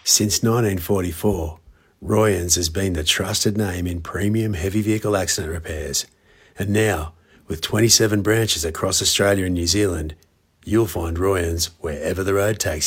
Since 1944, Royans has been the trusted name in premium heavy vehicle accident repairs. And now, with 27 branches across Australia and New Zealand, you'll find Royans wherever the road takes you.